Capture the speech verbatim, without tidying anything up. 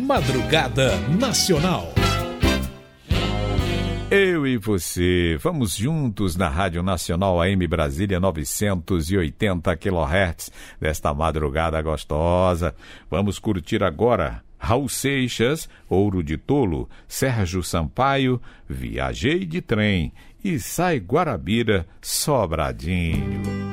Madrugada Nacional. Eu e você, vamos juntos na Rádio Nacional A M Brasília novecentos e oitenta quilohertz, desta madrugada gostosa. Vamos curtir agora Raul Seixas, Ouro de Tolo, Sérgio Sampaio, Viajei de Trem e Sai Guarabira, Sobradinho.